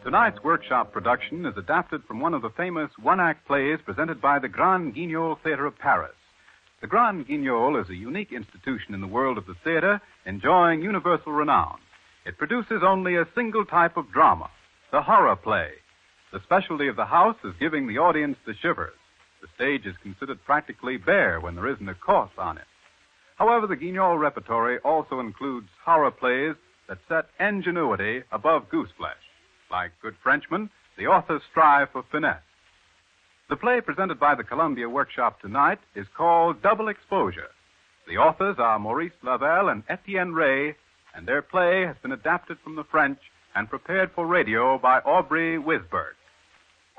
Tonight's workshop production is adapted from one of the famous one-act plays presented by the Grand Guignol Theater of Paris. The Grand Guignol is a unique institution in the world of the theater, enjoying universal renown. It produces only a single type of drama, the horror play. The specialty of the house is giving the audience the shivers. The stage is considered practically bare when there isn't a corpse on it. However, the Guignol repertory also includes horror plays that set ingenuity above gooseflesh. Like Good Frenchmen, the authors strive for finesse. The play presented by the Columbia Workshop tonight is called Double Exposure. The authors are Maurice Lavelle and Etienne Ray, and their play has been adapted from the French and prepared for radio by Aubrey Wisberg.